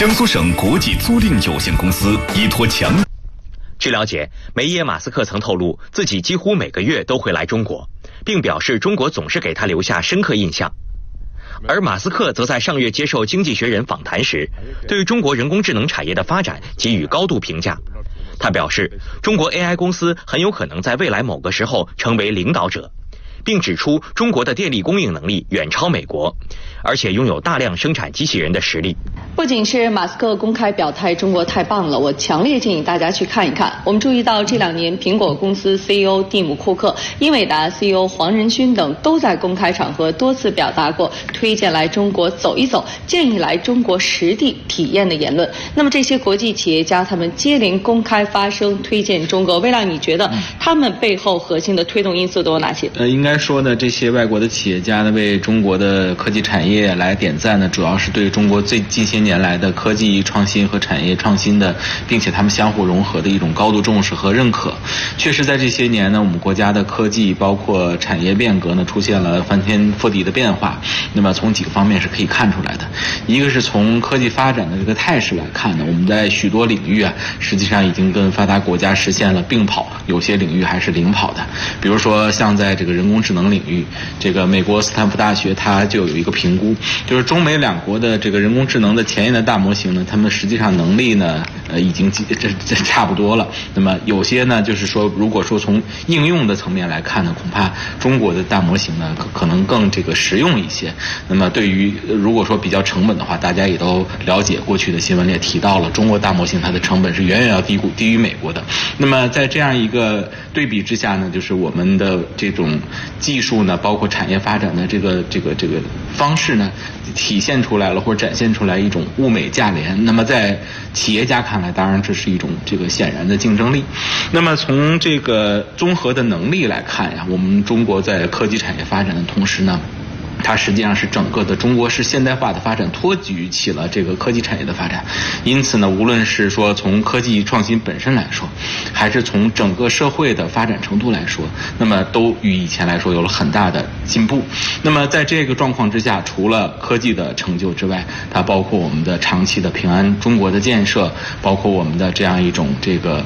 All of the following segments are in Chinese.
江苏省国际租赁有限公司依托强。 据了解，梅耶马斯克曾透露自己几乎每个月都会来中国，并表示中国总是给他留下深刻印象。而马斯克则在上月接受《经济学人》访谈时，对中国人工智能产业的发展给予高度评价。他表示，中国 AI 公司很有可能在未来某个时候成为领导者，并指出中国的电力供应能力远超美国，而且拥有大量生产机器人的实力。 不仅是马斯克公开表态中国太棒了，我强烈建议大家去看一看。我们注意到这2年苹果公司 CEO 蒂姆·库克、英伟达 CEO 黄仁勋等都在公开场合多次表达过推荐来中国走一走，建议来中国实地体验的言论。那么这些国际企业家他们接连公开发声推荐中国，未来你觉得他们背后核心的推动因素都有哪些？ 应该说呢，这些外国的企业家呢为中国的科技产业来点赞呢，主要是对中国近些年来的科技创新和产业创新的，并且他们相互融合的一种高度重视和认可。确实在这些年呢，我们国家的科技包括产业变革呢出现了翻天覆地的变化。那么从几个方面是可以看出来的，一个是从科技发展的这个态势来看呢，我们在许多领域实际上已经跟发达国家实现了并跑，有些领域还是领跑的。比如说像在这个人工智能领域，这个美国斯坦福大学它就有一个评估，就是中美两国的这个人工智能的前沿的大模型呢，他们实际上能力呢已经这差不多了。那么有些呢就是说，如果说从应用的层面来看呢，恐怕中国的大模型呢可能更这个实用一些。那么对于如果说比较成本的话，大家也都了解，过去的新闻里也提到了，中国大模型它的成本是远远要低于美国的。那么在这样一个对比之下呢，就是我们的这种技术呢，包括产业发展的这个方式呢，体现出来了或者展现出来一种物美价廉。那么在企业家看来，当然这是一种这个显然的竞争力。那么从这个综合的能力来看呀，我们中国在科技产业发展的同时呢，它实际上是整个的中国式现代化的发展托举起了这个科技产业的发展。因此呢，无论是说从科技创新本身来说，还是从整个社会的发展程度来说，那么都与以前来说有了很大的进步。那么在这个状况之下，除了科技的成就之外，它包括我们的长期的平安中国的建设，包括我们的这样一种这个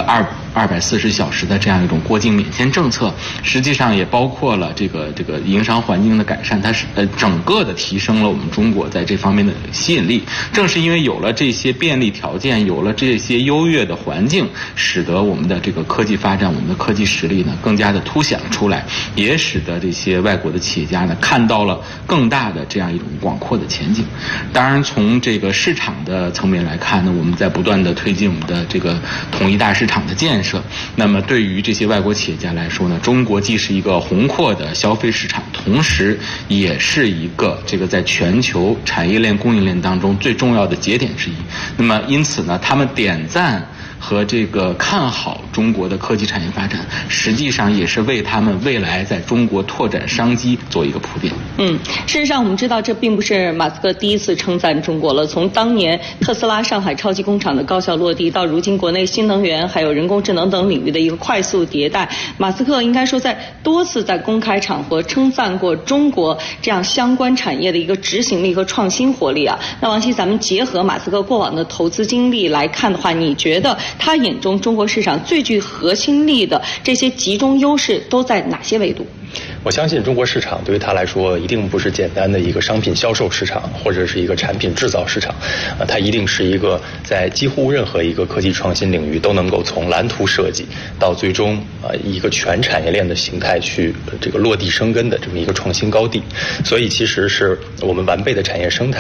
240小时的这样一种过境免签政策，实际上也包括了这个营商环境的改善，它是整个的提升了我们中国在这方面的吸引力。正是因为有了这些便利条件，有了这些优越的环境，使得我们的这个科技发展，我们的科技实力呢更加的凸显出来，也使得这些外国的企业家呢看到了更大的这样一种广阔的前景。当然从这个市场的层面来看呢，我们在不断的推进我们的这个统一大市场的建设。那么对于这些外国企业家来说呢，中国既是一个宏阔的消费市场，同时也是一个这个在全球产业链供应链当中最重要的节点之一。那么因此呢，他们点赞和这个看好中国的科技产业发展，实际上也是为他们未来在中国拓展商机做一个铺垫。 事实上我们知道这并不是马斯克第一次称赞中国了。从当年特斯拉上海超级工厂的高效落地，到如今国内新能源还有人工智能等领域的一个快速迭代，马斯克应该说多次在公开场合称赞过中国这样相关产业的一个执行力和创新活力啊。那王希，咱们结合马斯克过往的投资经历来看的话，你觉得他眼中中国市场最具核心力的这些集中优势都在哪些维度？ 我相信中国市场对于他来说一定不是简单的一个商品销售市场或者是一个产品制造市场，它一定是一个在几乎任何一个科技创新领域都能够从蓝图设计到最终一个全产业链的形态去这个落地生根的这么一个创新高地。所以其实是我们完备的产业生态